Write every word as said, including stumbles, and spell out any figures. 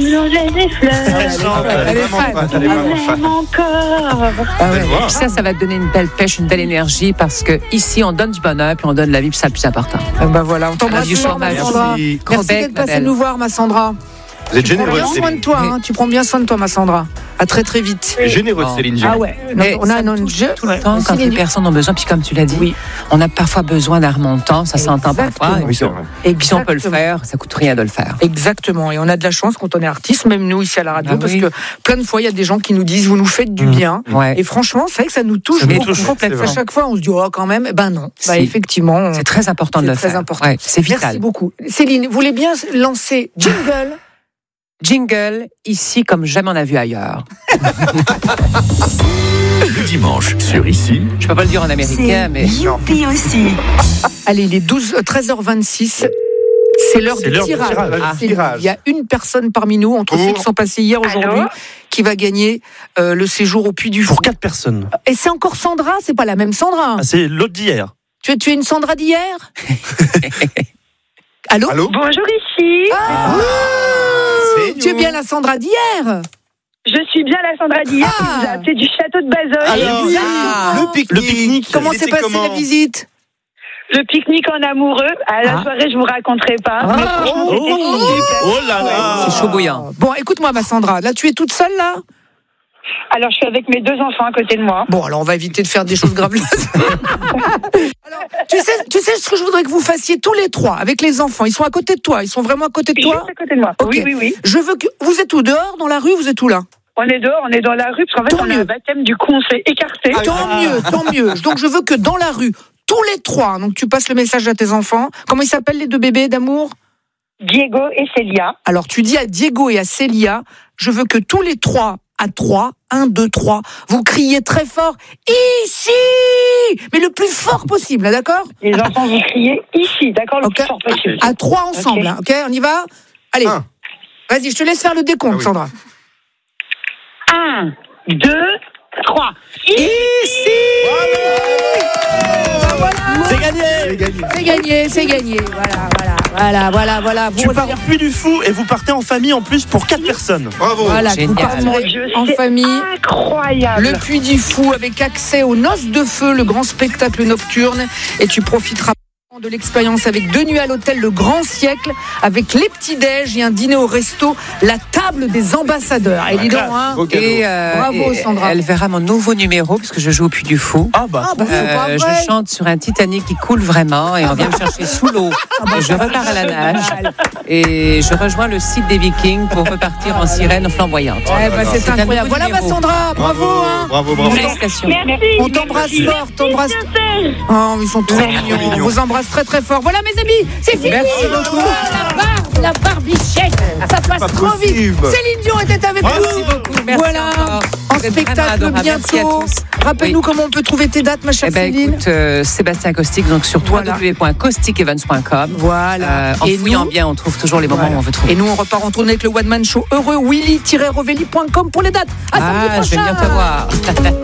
j'ai des fleurs. Elle est fan. Elle est vraiment fan. Encore. Ah ouais. Puis ça, ça va te donner une belle pêche, une belle énergie, parce que ici, on donne du bonheur, puis on donne la vie, puis c'est le plus important. Ah bah voilà, on t'embrasse du fort, chômage. ma Sandra. Merci. Merci Bec, d'être ma passée belle. nous voir, ma Sandra. Vous êtes Tu prends généreuse, bien soin de Céline. toi, hein. Tu prends bien soin de toi, ma Sandra. À très très vite. Généreuse, Oh. Céline Dion. Ah ouais. Mais on a ça un touche jeu tout le temps quand les personnes ont besoin. Puis comme tu l'as dit, Oui. on a parfois besoin d'un remontant, ça s'entend Exactement. parfois. Oui, c'est vrai. Et puis si on peut le faire, ça coûte rien de le faire. Exactement, et on a de la chance quand on est artiste, même nous ici à la radio, Ah parce oui. que plein de fois il y a des gens qui nous disent vous nous faites du bien, Ouais. et franchement c'est vrai que ça nous touche Ça nous beaucoup. touche, complètement. c'est À chaque fois on se dit oh quand même, eh ben non, bah, Si. effectivement, on- C'est très important de c'est le très faire. important. Ouais, c'est vital. Merci beaucoup. Céline, vous voulez bien lancer jingle? Jingle, ici comme jamais on a vu ailleurs. Le dimanche sur Ici, Je peux pas le dire en américain, mais Youpi aussi. Allez, il est douze, euh, treize heures vingt-six. C'est l'heure C'est du l'heure du tirage. tirage. Ah, Le tirage. Il y a une personne parmi nous, entre Pour- ceux qui sont passés hier, aujourd'hui, Allô qui va gagner euh, le séjour au Puy du Fou. Pour quatre personnes. Et c'est encore Sandra, c'est pas la même Sandra. Ah, c'est l'autre d'hier. Tu es, tu es une Sandra d'hier? Allô? Allô? Bonjour ici. Ah, C'est tu es nous. bien la Sandra d'hier? Je suis bien la Sandra d'hier. Ah. Je vous ai appelé du château de Bazoches. Alors, Exactement. le pique-nique. Le pique-nique. Comment Il s'est était passée comment la visite? Le pique-nique en amoureux. À la Ah. soirée, je vous raconterai pas. Ah. Mais franchement, Oh, c'était super. oh là là. c'est chaud bouillant. Bon, écoute-moi, ma Sandra. Là, tu es toute seule, là? Alors, je suis avec mes deux enfants à côté de moi. Bon, alors on va éviter de faire des choses graves. Alors, tu sais, tu sais ce que je voudrais que vous fassiez tous les trois avec les enfants. Ils sont à côté de toi. Ils sont vraiment à côté de Juste toi. à côté de moi. Ok. Oui, oui, oui. Je veux que vous êtes où, dehors, dans la rue, vous êtes où là? On est dehors, on est dans la rue, parce qu'en fait, Tant on a mieux. un baptême, du coup, on s'est écarté. Ah, Tant mieux, tant mieux. Donc je veux que dans la rue, tous les trois. Donc tu passes le message à tes enfants. Comment ils s'appellent les deux bébés d'amour? Diego et Célia. Alors tu dis à Diego et à Célia, je veux que tous les trois, à trois, un, deux, trois, vous criez très fort ici, mais le plus fort possible, là, d'accord? Les enfants, vous criez ici, d'accord, le Ok. plus fort possible. À trois ensemble, Ok. hein, ok? On y va? Allez, Un. vas-y, je te laisse faire le décompte, Ah oui. Sandra. Un, deux, trois. Ici. C'est gagné. C'est gagné. C'est gagné, c'est gagné. Voilà, voilà, voilà, voilà, voilà. Tu Vous pars au Puy du Fou et vous partez en famille en plus pour quatre personnes. Bravo. Voilà, vous Génial. partirez Mon Dieu, en c'est famille. incroyable. Le Puy du Fou avec accès aux Noces de Feu, le grand spectacle nocturne. Et tu profiteras de l'expérience avec deux nuits à l'hôtel Le Grand Siècle, avec les petits-déj et un dîner au resto, la table des ambassadeurs. Et dis donc, hein, Beau cadeau. Et, euh, Bravo, et Sandra. elle verra mon nouveau numéro, parce que je joue au Puy du Fou. Ah bah. Ah, bah, c'est pas Euh, vrai. je chante sur un Titanic qui coule vraiment et on vient me chercher sous l'eau. Et je repars à la nage et je rejoins le site des Vikings pour repartir en sirène flamboyante. Eh ben, c'est C'est un incroyable. nouveau Voilà ma numéro. Sandra, bravo, hein. Bravo, bravo. Félicitations. Merci. On t'embrasse Merci. fort, t'embrasse. Oh, ils sont trop mignons. On mignons. vous embrasse très très fort. Voilà mes amis, c'est fini. Merci beaucoup. La barbe, la barbichette, ça passe pas trop vite. possible. Céline Dion était avec nous. Merci beaucoup. Merci Voilà, encore. en Vous êtes vraiment spectacle adorables. Merci à bientôt. tous. Rappelle-nous Oui. comment on peut trouver tes dates, ma chère Eh ben, Céline. écoute, euh, Sébastien Caustic, donc sur Voilà. w w w point caustic events point com. Voilà. Euh, en Et fouillant nous- bien, on trouve toujours les moments Voilà. où on veut trouver. Et nous, on repart en tournée avec le One Man Show heureux, willy tiret rovelli point com pour les dates. À samedi Ah, je vais prochain. venir te voir.